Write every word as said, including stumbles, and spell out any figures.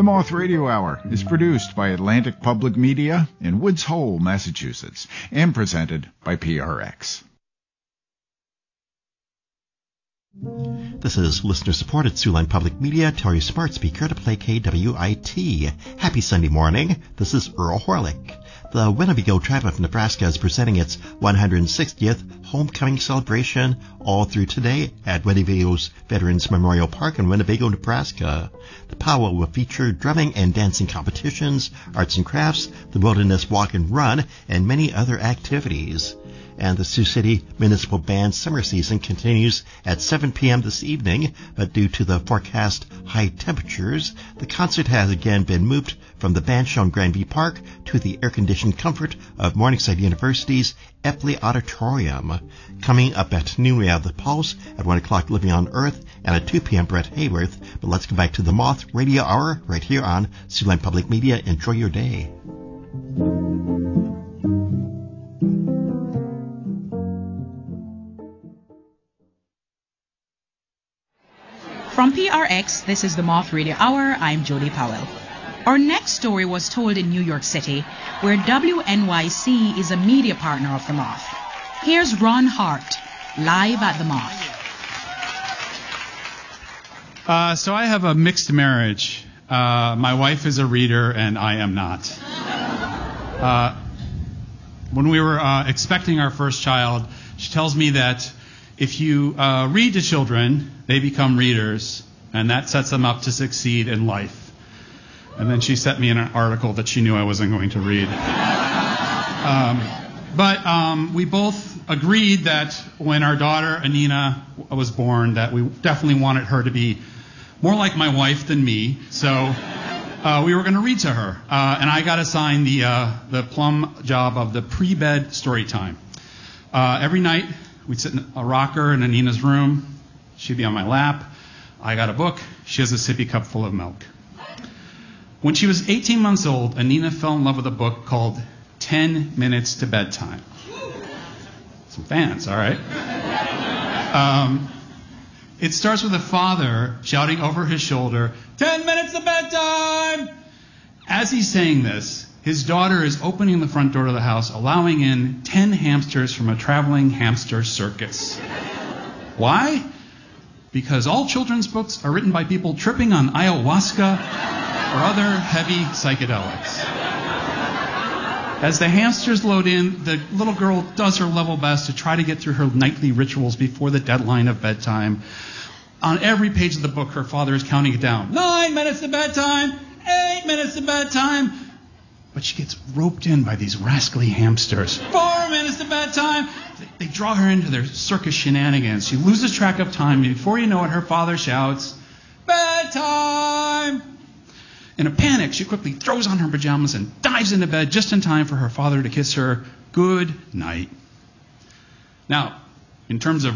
The Moth Radio Hour is produced by Atlantic Public Media in Woods Hole, Massachusetts, and presented by P R X. This is listener-supported Siouxline Public Media. Tell your smart speaker to play K W I T. Happy Sunday morning. This is Earl Horlick. The Winnebago Tribe of Nebraska is presenting its one hundred sixtieth homecoming celebration all through today at Winnebago's Veterans Memorial Park in Winnebago, Nebraska. The powwow will feature drumming and dancing competitions, arts and crafts, the Wilderness Walk and Run, and many other activities. And the Sioux City Municipal Band summer season continues at seven p.m. this evening, but due to the forecast high temperatures, the concert has again been moved from the band show in Granby Park to the air-conditioned comfort of Morningside University's Epley Auditorium. Coming up at noon, we have The Pulse, at one o'clock Living on Earth, and at two p.m. Brett Hayworth. But let's go back to the Moth Radio Hour right here on Siouxline Public Media. Enjoy your day. From P R X, this is the Moth Radio Hour. I'm Jody Powell. Our next story was told in New York City, where W N Y C is a media partner of the Moth. Here's Ron Hart, live at the Moth. Uh, so I have a mixed marriage. Uh, my wife is a reader, and I am not. Uh, when we were uh, expecting our first child, she tells me that if you uh, read to children, they become readers, and that sets them up to succeed in life. And then she sent me an article that she knew I wasn't going to read. um, but um, we both agreed that when our daughter, Anina, was born, that we definitely wanted her to be more like my wife than me. So uh, we were going to read to her. Uh, and I got assigned the, uh, the plum job of the pre-bed story time. Uh, every night, we'd sit in a rocker in Anina's room. She'd be on my lap. I got a book. She has a sippy cup full of milk. When she was eighteen months old, Anina fell in love with a book called ten minutes to Bedtime. Some fans, all right. Um, it starts with a father shouting over his shoulder, ten minutes to bedtime! As he's saying this, his daughter is opening the front door to the house, allowing in ten hamsters from a traveling hamster circus. Why? Because all children's books are written by people tripping on ayahuasca or other heavy psychedelics. As the hamsters load in, the little girl does her level best to try to get through her nightly rituals before the deadline of bedtime. On every page of the book, her father is counting it down. Nine minutes to bedtime, eight minutes to bedtime. But she gets roped in by these rascally hamsters. Four minutes to bedtime. They draw her into their circus shenanigans. She loses track of time. Before you know it, her father shouts, bedtime! In a panic, she quickly throws on her pajamas and dives into bed just in time for her father to kiss her good night. Now, in terms of